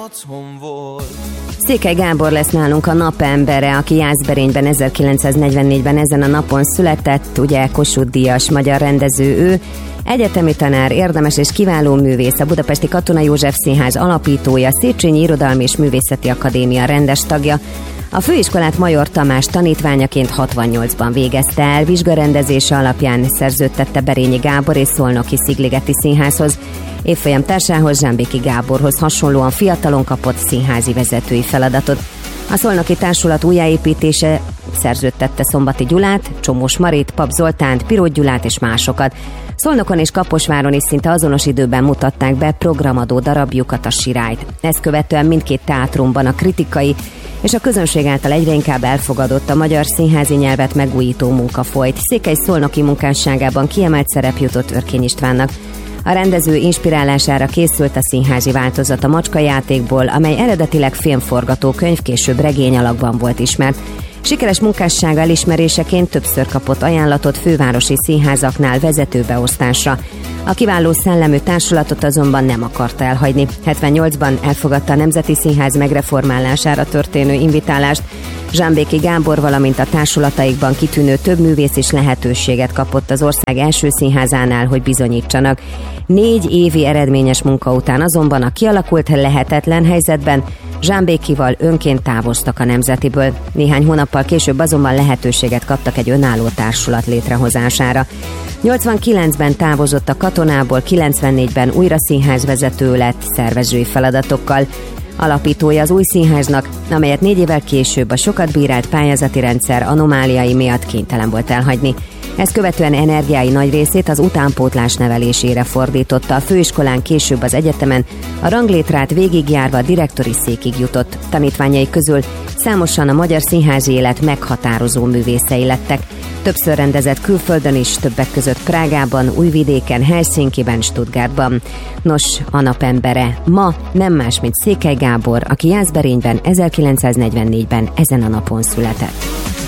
Székely Gábor lesz nálunk a napembere, aki Jászberényben 1944-ben ezen a napon született, ugye Kossuth-díjas magyar rendező ő, egyetemi tanár, érdemes és kiváló művész, a Budapesti Katona József Színház alapítója, Széchenyi Irodalmi és Művészeti Akadémia rendes tagja. A főiskolát Major Tamás tanítványaként 68-ban végezte el, vizsgarendezése alapján szerződtette Berényi Gábor és Szolnoki Szigligeti Színházhoz. Évfolyam társához, Zsámbéki Gáborhoz hasonlóan fiatalon kapott színházi vezetői feladatot. A Szolnoki Társulat újjáépítése szerződtette Szombati Gyulát, Csomós Marit, Pap Zoltánt, Pirót Gyulát és másokat. Szolnokon és Kaposváron is szinte azonos időben mutatták be programadó darabjukat, a Sirályt. Ezt követően mindkét teátrumban a kritikai és a közönség által egyre inkább elfogadott, a magyar színházi nyelvet megújító munka folyt. Székely-szolnoki munkásságában kiemelt szerep jutott Örkény Istvánnak. A rendező inspirálására készült a színházi változat a Macska játékból, amely eredetileg filmforgatókönyv, később regény alakban volt ismert. Sikeres munkássága elismeréseként többször kapott ajánlatot fővárosi színházaknál vezetőbeosztásra. A kiváló szellemű társulatot azonban nem akarta elhagyni. 78-ban elfogadta a Nemzeti Színház megreformálására történő invitálást. Zsámbéki Gábor, valamint a társulataikban kitűnő több művész is lehetőséget kapott az ország első színházánál, hogy bizonyítsanak. 4 évi eredményes munka után azonban a kialakult lehetetlen helyzetben Zsámbékival önként távoztak a Nemzetiből. Néhány hónappal később azonban lehetőséget kaptak egy önálló társulat létrehozására. 89-ben távozott a Katonából, 94-ben újra színházvezető lett szervezői feladatokkal. Alapítója az új színháznak, amelyet 4 évvel később a sokat bírált pályázati rendszer anomáliái miatt kénytelen volt elhagyni. Ezt követően energiái nagy részét az utánpótlás nevelésére fordította. A főiskolán, később az egyetemen a ranglétrát végigjárva direktori székig jutott. Tanítványai közül számosan a magyar színházi élet meghatározó művészei lettek. Többször rendezett külföldön is, többek között Prágában, Újvidéken, Helsinkiben, Stuttgartban. Nos, a napembere ma nem más, mint Székely Gábor, aki Jászberényben 1944-ben ezen a napon született.